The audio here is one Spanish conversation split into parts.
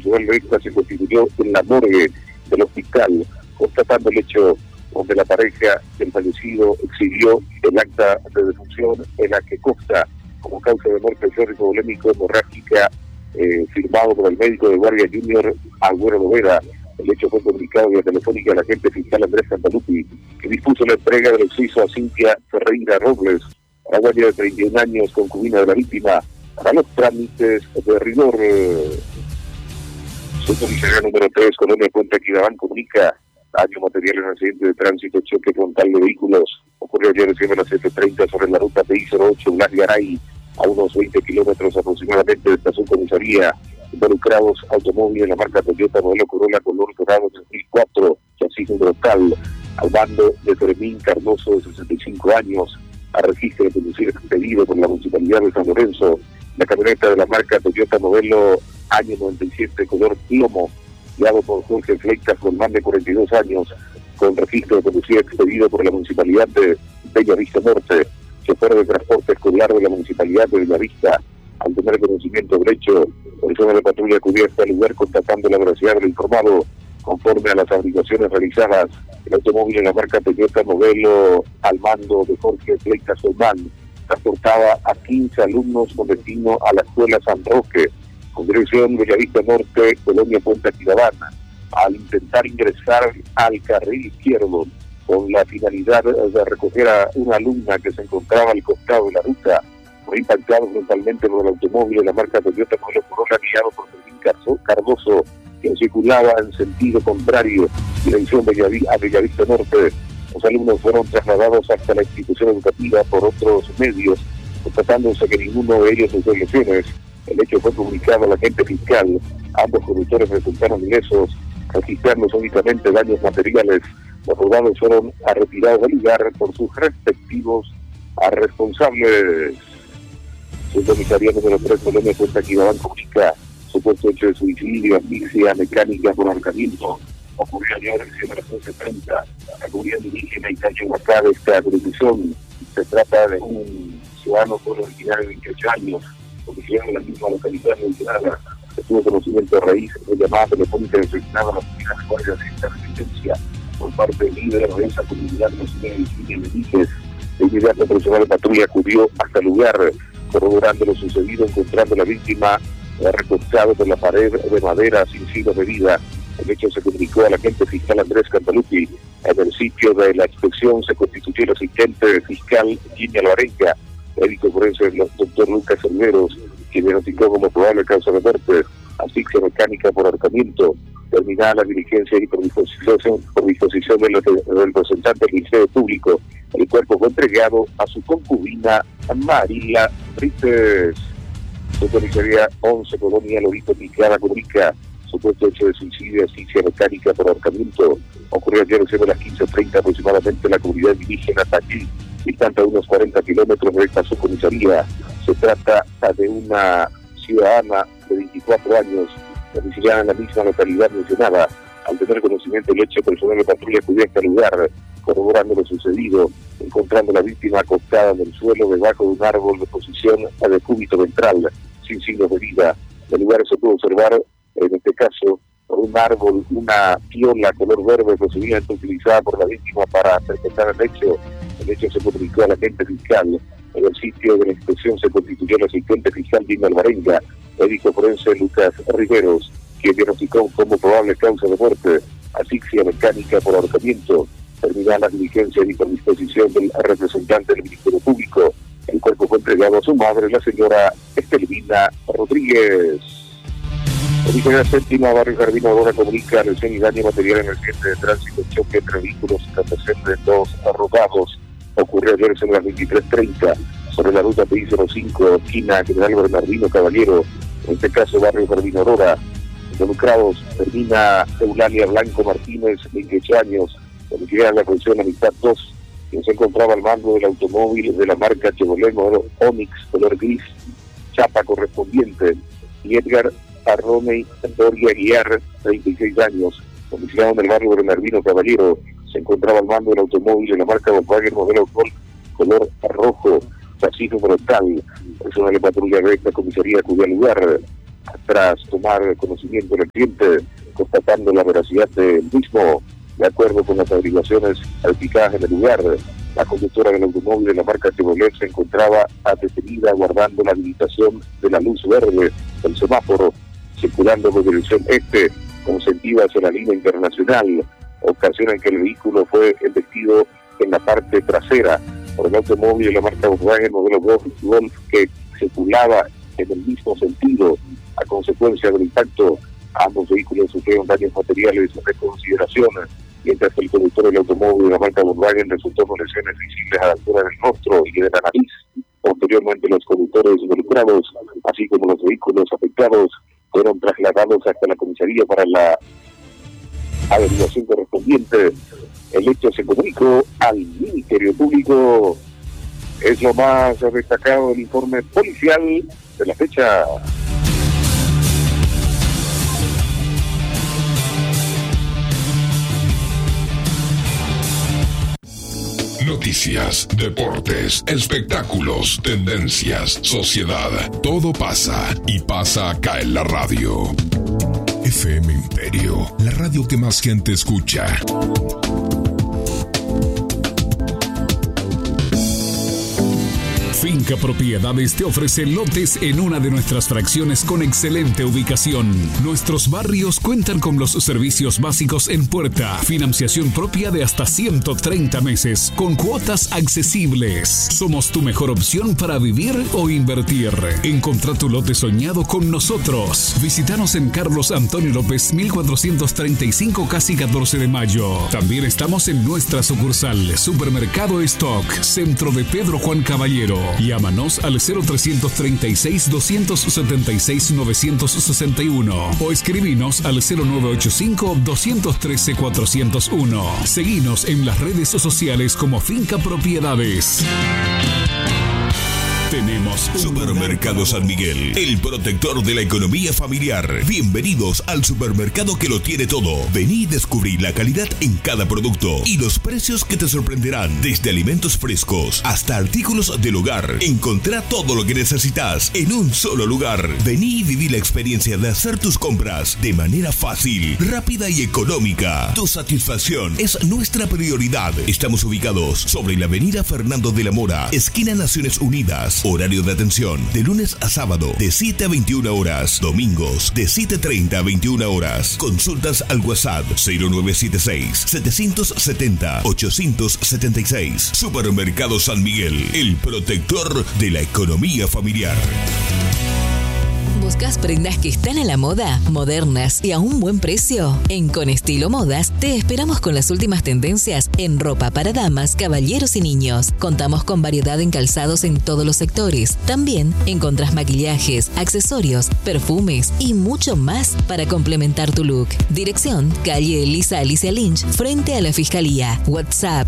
personal de esta se constituyó en la morgue del hospital, constatando el hecho donde la pareja del fallecido exhibió el acta de defunción en la que consta como causa de muerte crónico polémico hemorrágica firmado por el médico de guardia Junior Agüero Lovera. El hecho fue comunicado vía telefónica al agente fiscal Andrés Cantalupi, que dispuso la entrega del exceso a Cintia Ferreira Robles, la guardia de 31 años, concubina de la víctima, para los trámites de rigor. Subcomisaría número 3, Colonia Puente Quirabán, comunica daño material en accidente de tránsito, choque frontal de vehículos. Ocurrió ayer recién a las 7:30 sobre la ruta PI-08 Blas Garay, a unos 20 kilómetros aproximadamente de esta subcomisaría. Involucrados automóviles de la marca Toyota modelo Corolla color dorado 2004, chasis local, al mando de Fermín Cardoso, de 65 años, a registro de conducir expedido por la Municipalidad de San Lorenzo. La camioneta de la marca Toyota modelo año 97 color plomo, guiado por Jorge Fleitas, con más de 42 años, con registro de conducir expedido por la Municipalidad de Bellavista Norte, chofer de transporte escolar de la Municipalidad de Bellavista. Al tener conocimiento del hecho, personal de patrulla acudió a este lugar constatando la veracidad del informado. Conforme a las averiguaciones realizadas, el automóvil de la marca Toyota modelo al mando de Jorge Fleitas Solmán transportaba a 15 alumnos con destino a la escuela San Roque, con dirección Bellavista Norte, Colonia Puente Quirabán. Al intentar ingresar al carril izquierdo con la finalidad de recoger a una alumna que se encontraba al costado de la ruta, fue impactado frontalmente por el automóvil de la marca Toyota modelo Corolla, guiado por Fermín Cardoso, que circulaba en sentido contrario, dirección a Bellavista Norte. Los alumnos fueron trasladados hasta la institución educativa por otros medios, constatándose que ninguno de ellos sufrió lesiones. El hecho fue comunicado al agente fiscal. Ambos conductores resultaron ilesos, registrando únicamente daños materiales. Los rodados fueron retirados del lugar por sus respectivos responsables. Subcomisaría número 3, Colonia Puente Quirabán, comunica supuesto hecho de suicidio, asfixia mecánica por ahorcamiento. Ocurrió ayer a las 11:30. La comunidad indígena y Tachihuacá de esta jurisdicción. Se trata de un ciudadano pueblo originario de 28 años, originario de la misma localidad mencionada, que tuvo conocimiento a raíz de llamadas telefónicas designadas a las primeras guardias de esta resistencia por parte del líder de esa comunidad nacional de Benítez. El inmediato personal de patrulla acudió hasta el lugar, corroborando lo sucedido, encontrando a la víctima recostado por la pared de madera sin signos de vida. El hecho se comunicó al agente fiscal Andrés Cantalupi. En el sitio de la inspección se constituyó el asistente fiscal Jimmy Alvarenga, médico forense el doctor Lucas Cerveros, quien diagnosticó como probable causa de muerte asfixia mecánica por ahorcamiento. Terminada la diligencia y por disposición del representante del Ministerio Público, el cuerpo fue entregado a su concubina María Brites. Subcomisaría 11, Colonia Lorito Picada, comunica supuesto hecho de suicidio, asfixia mecánica por ahorcamiento. Ocurrió ayer a las 15:30 aproximadamente en la comunidad indígena Taquí, distante a unos 40 kilómetros de esta subcomisaría. Se trata de una ciudadana de 24 años, domiciliada en la misma localidad mencionada. Al tener conocimiento del hecho, personal de patrulla acudió a este lugar, corroborando lo sucedido, encontrando a la víctima acostada en el suelo debajo de un árbol de posición de cúbito ventral, sin signos de vida. En el lugar se pudo observar, en este caso, por un árbol, una piola color verde posiblemente utilizada por la víctima para perpetrar el hecho. El hecho se comunicó al agente fiscal. En el sitio de la inspección se constituyó el asistente fiscal Jimmy Alvarenga, médico forense Lucas Riveros, quien diagnosticó como probable causa de muerte asfixia mecánica por ahorcamiento. Terminada la diligencia y por disposición del representante del Ministerio Público, el cuerpo fue entregado a su madre, la señora Estelvina Rodríguez. Comisaría Séptima, Barrio Jardín Aurora, comunica lesión y daño material en el accidente de tránsito, choque entre vehículos y captación de dos rodados. Ocurrió ayer a las 23:30 sobre la ruta PI-05, esquina General Bernardino Caballero, en este caso Barrio Jardín Aurora. Involucrados, termina Eulalia Blanco Martínez, 28 años, domiciliada en la pensión Amistad 2, quien se encontraba al mando del automóvil de la marca Chevrolet modelo Onix, color gris, chapa correspondiente, y Edgar Arroney Doria Aguiar, 36 años, domiciliado en el barrio Bernardino Caballero, se encontraba al mando del automóvil de la marca Volkswagen modelo Golf, color rojo, chasis frontal. Personal de patrulla de esta comisaría acudió al lugar, tras tomar conocimiento del accidente, constatando la veracidad del mismo. De acuerdo con las averiguaciones aplicadas en el lugar, la conductora del automóvil de la marca Chevrolet se encontraba detenida aguardando la habilitación de la luz verde del semáforo, circulando en dirección este con sentido hacia la línea internacional, ocasión en que el vehículo fue embestido en la parte trasera por el automóvil de la marca Volkswagen modelo Golf que circulaba en el mismo sentido. A consecuencia del impacto, ambos vehículos sufrieron daños materiales de consideración, mientras que el conductor del automóvil de la marca Volkswagen resultó con lesiones visibles a la altura del rostro y de la nariz. Posteriormente, los conductores involucrados, así como los vehículos afectados, fueron trasladados hasta la comisaría para la averiguación correspondiente. El hecho se comunicó al Ministerio Público. Es lo más destacado del informe policial de la fecha. Noticias, deportes, espectáculos, tendencias, sociedad. Todo pasa y pasa acá en la radio. FM Imperio, la radio que más gente escucha. Finca Propiedades te ofrece lotes en una de nuestras fracciones con excelente ubicación. Nuestros barrios cuentan con los servicios básicos en puerta, financiación propia de hasta 130 meses, con cuotas accesibles. Somos tu mejor opción para vivir o invertir. Encontrá tu lote soñado con nosotros. Visítanos en Carlos Antonio López 1435, casi 14 de mayo. También estamos en nuestra sucursal Supermercado Stock, centro de Pedro Juan Caballero. Llámanos al 0336-276-961 o escribinos al 0985-213-401. Seguinos en las redes sociales como Finca Propiedades. Tenemos Supermercado San Miguel, el protector de la economía familiar. Bienvenidos al supermercado que lo tiene todo. Vení y descubrí la calidad en cada producto y los precios que te sorprenderán. Desde alimentos frescos hasta artículos del hogar. Encontrá todo lo que necesitas en un solo lugar. Vení y viví la experiencia de hacer tus compras de manera fácil, rápida y económica. Tu satisfacción es nuestra prioridad. Estamos ubicados sobre la avenida Fernando de la Mora, esquina Naciones Unidas. Horario de atención de lunes a sábado de 7 a 21 horas, domingos de 7:30 a 21 horas. Consultas al WhatsApp 0976-770-876. Supermercado San Miguel, el protector de la economía familiar. ¿Buscas prendas que están a la moda, modernas y a un buen precio? En Con Estilo Modas te esperamos con las últimas tendencias en ropa para damas, caballeros y niños. Contamos con variedad en calzados en todos los sectores. También encontrás maquillajes, accesorios, perfumes y mucho más para complementar tu look. Dirección: calle Elisa Alicia Lynch, frente a la Fiscalía. WhatsApp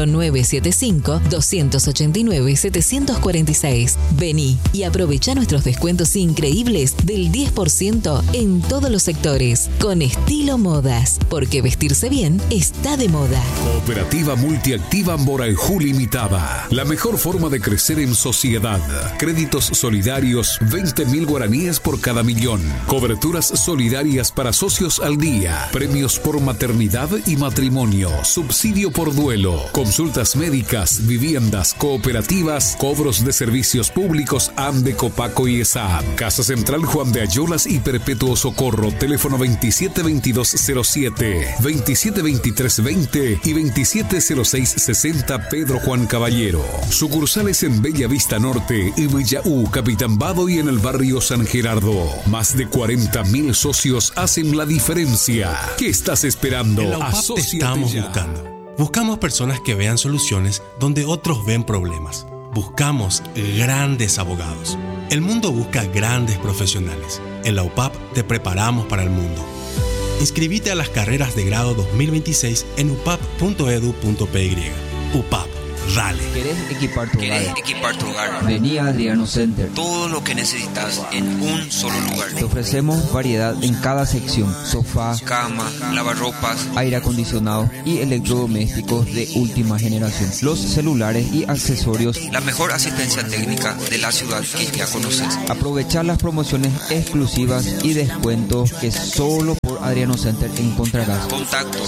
0975-289-746. Vení y aprovecha nuestros descuentos increíbles del 10% en todos los sectores. Con Estilo Modas, porque vestirse bien está de moda. Cooperativa Multiactiva Moraenjú Limitada. La mejor forma de crecer en sociedad. Créditos solidarios, 20.000 guaraníes por cada millón. Coberturas solidarias para socios al día. Premios por maternidad y matrimonio. Subsidio por duelo. Consultas médicas, viviendas, cooperativas, cobros de servicios públicos, ANDE, Copaco y ESAP. Casa Central Juan de Ayolas y Perpetuo Socorro. Teléfono 272207, 272320 y 270660 Pedro Juan Caballero. Sucursales en Bella Vista Norte y Villaú, Capitán Bado y en el barrio San Gerardo. Más de 40.000 socios hacen la diferencia. ¿Qué estás esperando? En la UPAP te estamos buscando. Buscamos personas que vean soluciones donde otros ven problemas. Buscamos grandes abogados. El mundo busca grandes profesionales. En la UPAP te preparamos para el mundo. Inscribite a las carreras de grado 2026 en upap.edu.py. UPAP, Rale. ¿Querés equipar tu hogar? Vení a Adriano Center. Todo lo que necesitas en un solo lugar. Te ofrecemos variedad en cada sección: sofá, cama, lavarropas, aire acondicionado y electrodomésticos de última generación, los celulares y accesorios. La mejor asistencia técnica de la ciudad que ya conoces. Aprovechar las promociones exclusivas y descuentos que solo por Adriano Center encontrarás. Contacto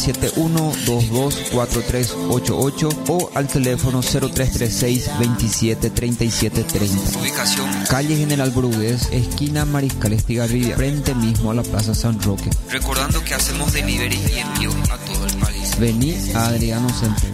0971-224388 o al teléfono 0336-273730. Ubicación: calle General Brugués, esquina Mariscal Estigarribia, frente mismo a la Plaza San Roque. Recordando que hacemos delivery y envío a todo el país. Vení a Adriano Center.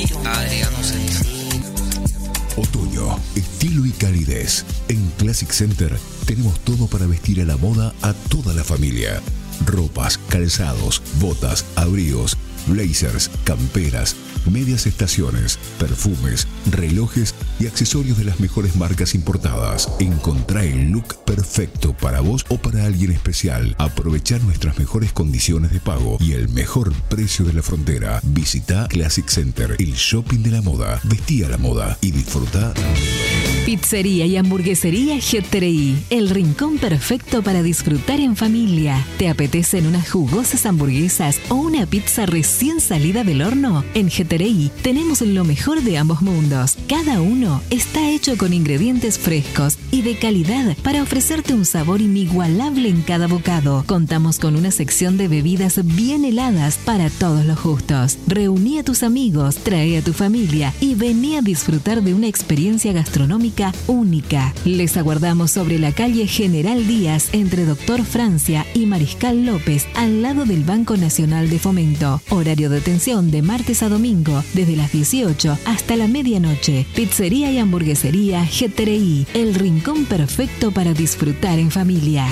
Otoño, estilo y calidez. En Classic Center tenemos todo para vestir a la moda a toda la familia. Ropas, calzados, botas, abrigos, blazers, camperas, medias estaciones, perfumes, relojes y accesorios de las mejores marcas importadas. Encontrá el look perfecto para vos o para alguien especial. Aprovechá nuestras mejores condiciones de pago y el mejor precio de la frontera. Visita Classic Center, el shopping de la moda. Vestí a la moda y disfruta. Pizzería y hamburguesería GTRI, el rincón perfecto para disfrutar en familia. ¿Te apetecen unas jugosas hamburguesas o una pizza recién salida del horno? En GTRI tenemos lo mejor de ambos mundos. Cada uno está hecho con ingredientes frescos y de calidad para ofrecerte un sabor inigualable en cada bocado. Contamos con una sección de bebidas bien heladas para todos los gustos. Reuní a tus amigos, trae a tu familia y vení a disfrutar de una experiencia gastronómica única. Les aguardamos sobre la calle General Díaz, entre Doctor Francia y Mariscal López, al lado del Banco Nacional de Fomento. Horario de atención de martes a domingo, desde las 18 hasta la medianoche. Pizzería y hamburguesería GTRI, el rincón perfecto para disfrutar en familia.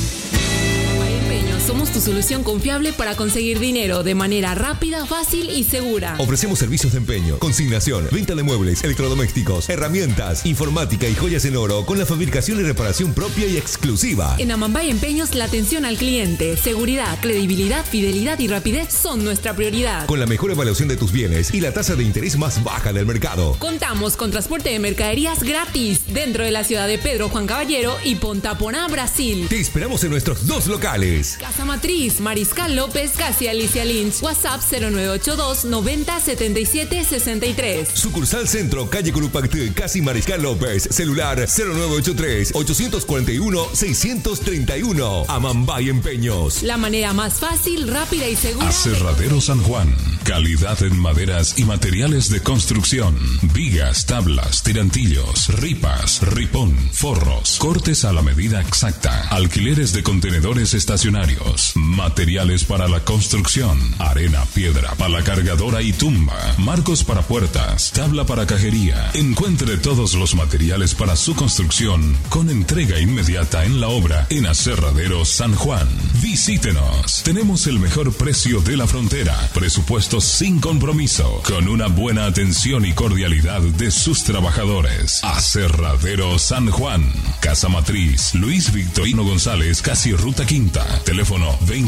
Somos tu solución confiable para conseguir dinero de manera rápida, fácil y segura. Ofrecemos servicios de empeño, consignación, venta de muebles, electrodomésticos, herramientas, informática y joyas en oro con la fabricación y reparación propia y exclusiva. En Amambay Empeños, la atención al cliente, seguridad, credibilidad, fidelidad y rapidez son nuestra prioridad. Con la mejor evaluación de tus bienes y la tasa de interés más baja del mercado. Contamos con transporte de mercaderías gratis dentro de la ciudad de Pedro Juan Caballero y Pontaponá, Brasil. Te esperamos en nuestros dos locales. Casa Matriz, Mariscal López, casi Alicia Lynch. WhatsApp 0982 90 77 63. Sucursal Centro, calle Curupactí, casi Mariscal López. Celular 0983 841 631. Amambay Empeños. La manera más fácil, rápida y segura. Aserradero San Juan. Calidad en maderas y materiales de construcción. Vigas, tablas, tirantillos, ripas, ripón, forros. Cortes a la medida exacta. Alquileres de contenedores estacionarios. Materiales para la construcción. Arena, piedra, pala cargadora y tumba. Marcos para puertas. Tabla para cajería. Encuentre todos los materiales para su construcción con entrega inmediata en la obra en Aserradero San Juan. Visítenos. Tenemos el mejor precio de la frontera. Presupuestos sin compromiso. Con una buena atención y cordialidad de sus trabajadores. Aserradero San Juan. Casa Matriz. Luis Victorino González, casi Ruta Quinta. Teléfono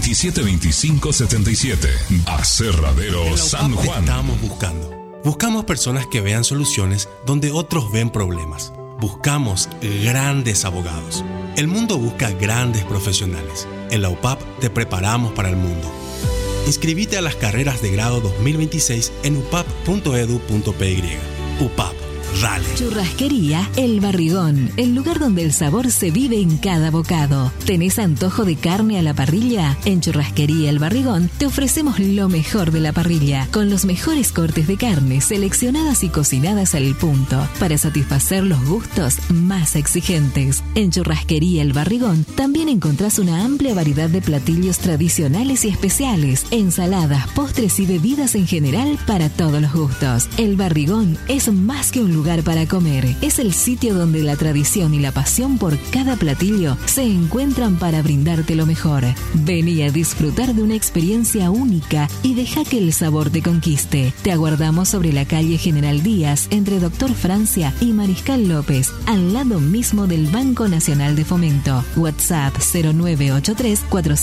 272577. Aserradero San Juan. Estamos buscamos personas que vean soluciones donde otros ven problemas. Buscamos grandes abogados. El mundo busca grandes profesionales. En la UPAP te preparamos para el mundo. Inscribite a las carreras de grado 2026 en upap.edu.py. UPAP. Rale. Churrasquería El Barrigón, el lugar donde el sabor se vive en cada bocado. ¿Tenés antojo de carne a la parrilla? En Churrasquería El Barrigón te ofrecemos lo mejor de la parrilla, con los mejores cortes de carne seleccionadas y cocinadas al punto, para satisfacer los gustos más exigentes. En Churrasquería El Barrigón también encontrás una amplia variedad de platillos tradicionales y especiales, ensaladas, postres y bebidas en general para todos los gustos. El Barrigón es más que un lugar para comer, es el sitio donde la tradición y la pasión por cada platillo se encuentran para brindarte lo mejor. Vení a disfrutar de una experiencia única y deja que el sabor te conquiste. Te aguardamos sobre la calle General Díaz, entre Doctor Francia y Mariscal López, al lado mismo del Banco Nacional de Fomento. WhatsApp 0983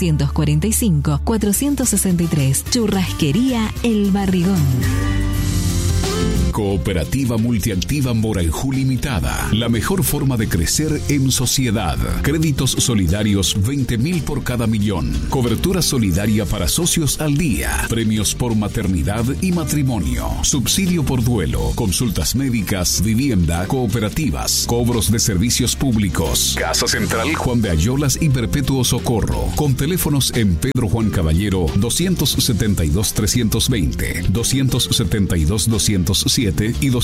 445 463. Churrasquería El Barrigón. Cooperativa Multiactiva Moraenjú Limitada. La mejor forma de crecer en sociedad. Créditos solidarios 20.000 por cada millón. Cobertura solidaria para socios al día. Premios por maternidad y matrimonio. Subsidio por duelo. Consultas médicas, vivienda, cooperativas. Cobros de servicios públicos. Casa Central Juan de Ayolas y Perpetuo Socorro. Con teléfonos en Pedro Juan Caballero 272-320, 272-207 y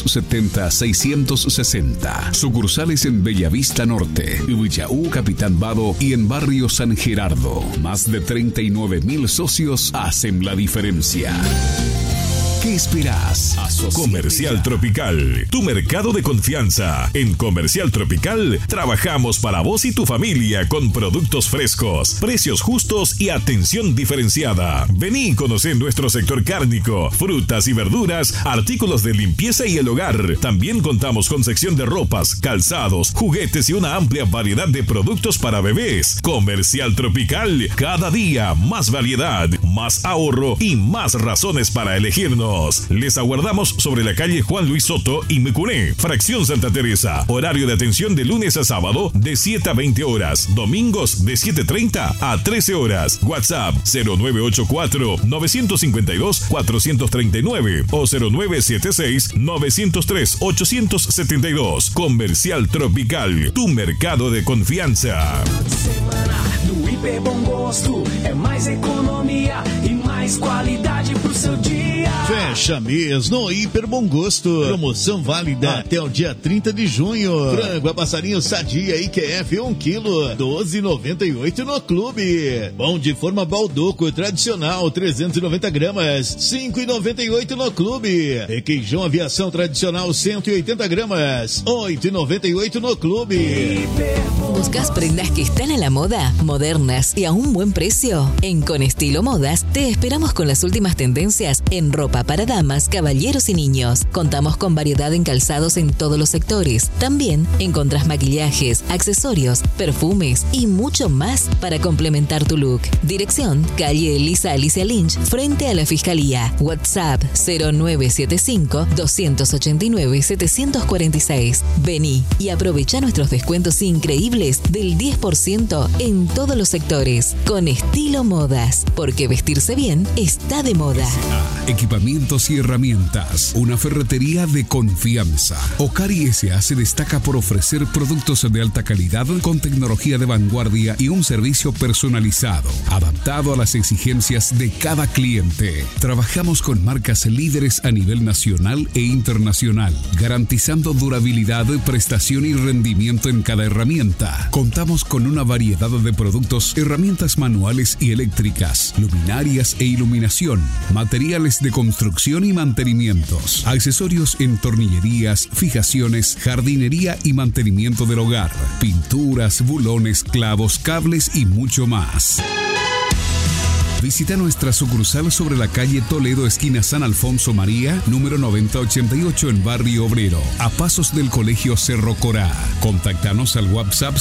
270-660. Sucursales en Bellavista Norte, Villaú, Capitán Vado y en Barrio San Gerardo. Más de 39.000 socios hacen la diferencia. ¿Qué esperas? Comercial Tropical, tu mercado de confianza. En Comercial Tropical trabajamos para vos y tu familia con productos frescos, precios justos y atención diferenciada. Vení y conocé nuestro sector cárnico, frutas y verduras, artículos de limpieza y el hogar. También contamos con sección de ropas, calzados, juguetes y una amplia variedad de productos para bebés. Comercial Tropical, cada día más variedad, más ahorro y más razones para elegirnos. Les aguardamos sobre la calle Juan Luis Soto y Mecuné, fracción Santa Teresa. Horario de atención de lunes a sábado de 7 a 20 horas. Domingos de 7:30 a 13 horas. WhatsApp 0984-952-439 o 0976-903-872. Comercial Tropical, tu mercado de confianza. No Hiper Bom Gosto é mais economia e mais qualidade pro seu dia. Fecha mês no Hiper Bom Gosto. Promoção válida até o dia 30 de junho. Frango a passarinho sadia IQF 1 kg, 12,98 no clube. Pão de forma baldoco tradicional, 390 gramas, 5,98 no clube. Requeijão aviação tradicional, 180 gramas, 8,98 no clube. ¿Buscas prendas que están a la moda, modernas y a un buen precio? En Con Estilo Modas te esperamos con las últimas tendencias en ropa para damas, caballeros y niños. Contamos con variedad en calzados en todos los sectores. También encontrás maquillajes, accesorios, perfumes y mucho más para complementar tu look. Dirección: calle Elisa Alicia Lynch, frente a la Fiscalía. WhatsApp 0975-289-746. Vení y aprovecha nuestros descuentos increíbles del 10% en todos los sectores. Con Estilo Modas, porque vestirse bien está de moda. Equipamientos y herramientas. Una ferretería de confianza. Ocari S.A. se destaca por ofrecer productos de alta calidad con tecnología de vanguardia y un servicio personalizado, adaptado a las exigencias de cada cliente. Trabajamos con marcas líderes a nivel nacional e internacional, garantizando durabilidad, prestación y rendimiento en cada herramienta. Contamos con una variedad de productos, herramientas manuales y eléctricas, luminarias e iluminación, materiales de construcción y mantenimientos, accesorios en tornillerías, fijaciones, jardinería y mantenimiento del hogar, pinturas, bulones, clavos, cables y mucho más. Visita nuestra sucursal sobre la calle Toledo, esquina San Alfonso María, número 9088 en Barrio Obrero, a pasos del Colegio Cerro Corá. Contáctanos al WhatsApp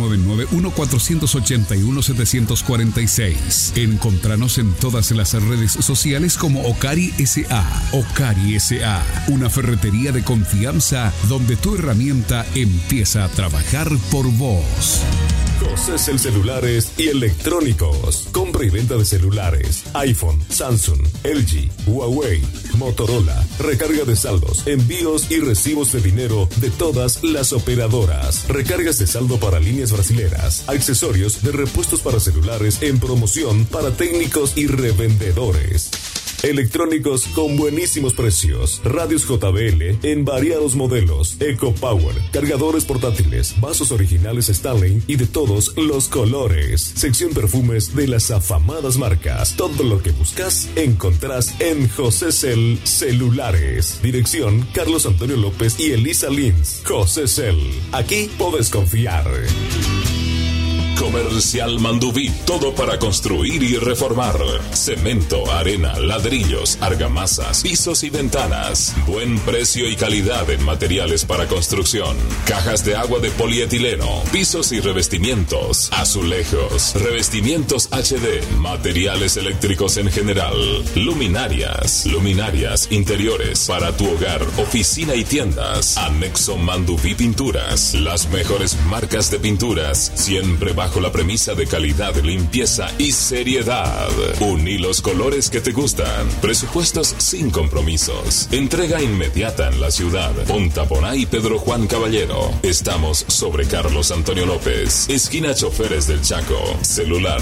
0991-481-746. Encontranos en todas las redes sociales como Ocari S.A. Ocari S.A., una ferretería de confianza donde tu herramienta empieza a trabajar por vos. José Celulares y Electrónicos. Compra y venta de celulares, iPhone, Samsung, LG, Huawei, Motorola, recarga de saldos, envíos y recibos de dinero de todas las operadoras, recargas de saldo para líneas brasileras, accesorios de repuestos para celulares en promoción para técnicos y revendedores. Electrónicos con buenísimos precios. Radios JBL en variados modelos. EcoPower, cargadores portátiles, vasos originales Stanley y de todos los colores. Sección perfumes de las afamadas marcas. Todo lo que buscas encontrás en José Cel Celulares. Dirección: Carlos Antonio López y Elisa Lins. José Cel. Aquí podés confiar. Comercial Mandubí, todo para construir y reformar. Cemento, arena, ladrillos, argamasas, pisos y ventanas. Buen precio y calidad en materiales para construcción. Cajas de agua de polietileno, pisos y revestimientos, azulejos, revestimientos HD, materiales eléctricos en general, luminarias interiores para tu hogar, oficina y tiendas. Anexo Mandubí Pinturas, las mejores marcas de pinturas, siempre bajo la premisa de calidad, limpieza y seriedad. Uní los colores que te gustan. Presupuestos sin compromisos. Entrega inmediata en la ciudad. Pontaponá y Pedro Juan Caballero. Estamos sobre Carlos Antonio López, esquina Choferes del Chaco. Celular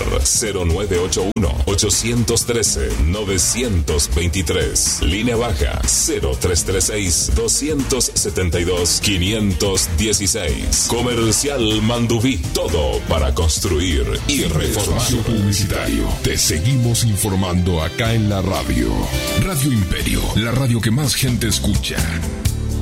0981-813-923. Línea baja 0336-272-516. Comercial Mandubí, todo para construir y reformar. Publicitario. Te seguimos informando acá en la radio. Radio Imperio, la radio que más gente escucha.